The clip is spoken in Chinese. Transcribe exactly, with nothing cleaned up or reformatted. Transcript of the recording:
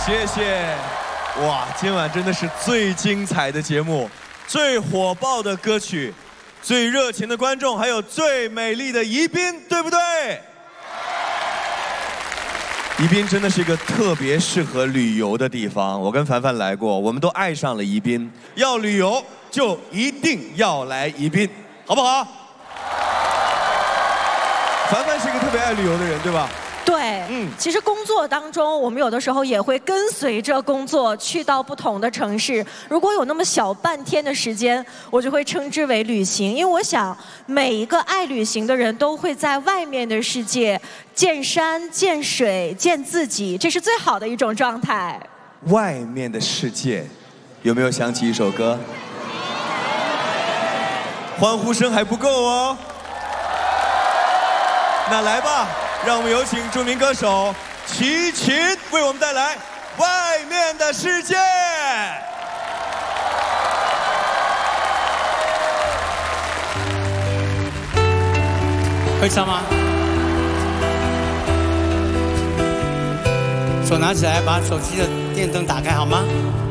谢谢。哇，今晚真的是最精彩的节目，最火爆的歌曲，最热情的观众，还有最美丽的宜宾，对不对？宜宾真的是一个特别适合旅游的地方，我跟凡凡来过，我们都爱上了宜宾。要旅游就一定要来宜宾，好不好？凡凡是一个特别爱旅游的人，对吧？ 对，嗯，其实工作当中，我们有的时候也会跟随着工作去到不同的城市。如果有那么小半天的时间，我就会称之为旅行，因为我想每一个爱旅行的人都会在外面的世界见山、见水、见自己，这是最好的一种状态。 外面的世界，有没有想起一首歌？欢呼声还不够哦。那来吧。让我们有请著名歌手齐秦为我们带来《外面的世界》。 会唱吗？手拿起来，把手机的电灯打开好吗？